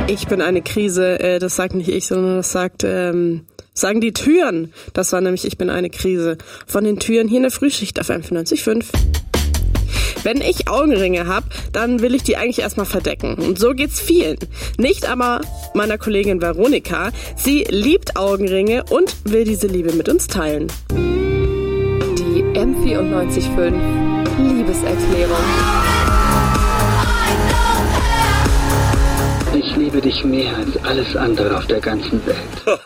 Ich bin eine Krise, das sagt nicht ich, sondern das sagen die Türen. Das war nämlich Ich bin eine Krise von den Türen hier in der Frühschicht auf 95.5. Wenn ich Augenringe habe, dann will ich die eigentlich erstmal verdecken. Und so geht's vielen. Nicht aber meiner Kollegin Veronika. Sie liebt Augenringe und will diese Liebe mit uns teilen. Die M94.5 Liebeserklärung. Ich liebe dich mehr als alles andere auf der ganzen Welt.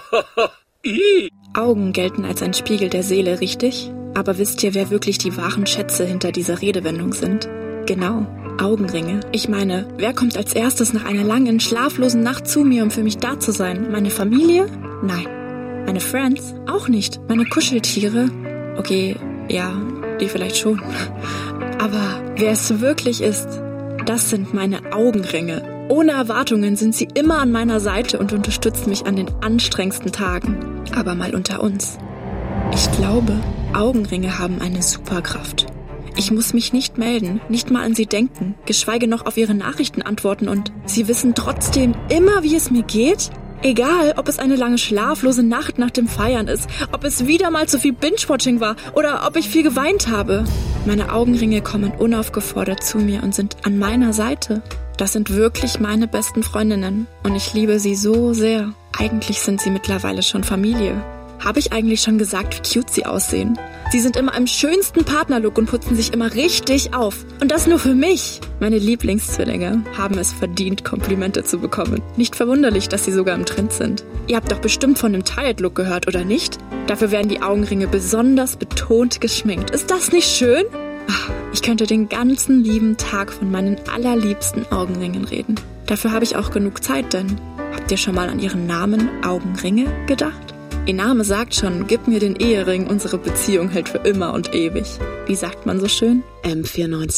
Augen gelten als ein Spiegel der Seele, richtig? Aber wisst ihr, wer wirklich die wahren Schätze hinter dieser Redewendung sind? Genau, Augenringe. Ich meine, wer kommt als erstes nach einer langen, schlaflosen Nacht zu mir, um für mich da zu sein? Meine Familie? Nein. Meine Friends? Auch nicht. Meine Kuscheltiere? Okay, ja, die vielleicht schon. Aber wer es wirklich ist, das sind meine Augenringe. Ohne Erwartungen sind sie immer an meiner Seite und unterstützen mich an den anstrengendsten Tagen. Aber mal unter uns. Ich glaube, Augenringe haben eine Superkraft. Ich muss mich nicht melden, nicht mal an sie denken, geschweige noch auf ihre Nachrichten antworten und sie wissen trotzdem immer, wie es mir geht? Egal, ob es eine lange schlaflose Nacht nach dem Feiern ist, ob es wieder mal zu viel Binge-Watching war oder ob ich viel geweint habe. Meine Augenringe kommen unaufgefordert zu mir und sind an meiner Seite. Das sind wirklich meine besten Freundinnen und ich liebe sie so sehr. Eigentlich sind sie mittlerweile schon Familie. Habe ich eigentlich schon gesagt, wie cute sie aussehen? Sie sind immer im schönsten Partnerlook und putzen sich immer richtig auf. Und das nur für mich. Meine Lieblingszwillinge haben es verdient, Komplimente zu bekommen. Nicht verwunderlich, dass sie sogar im Trend sind. Ihr habt doch bestimmt von dem Tired Look gehört, oder nicht? Dafür werden die Augenringe besonders betont geschminkt. Ist das nicht schön? Ich könnte den ganzen lieben Tag von meinen allerliebsten Augenringen reden. Dafür habe ich auch genug Zeit, denn habt ihr schon mal an ihren Namen Augenringe gedacht? Ihr Name sagt schon, gib mir den Ehering, unsere Beziehung hält für immer und ewig. Wie sagt man so schön?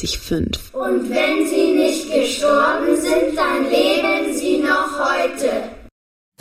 M94.5. Und wenn sie nicht gestorben sind, dann leben sie noch heute.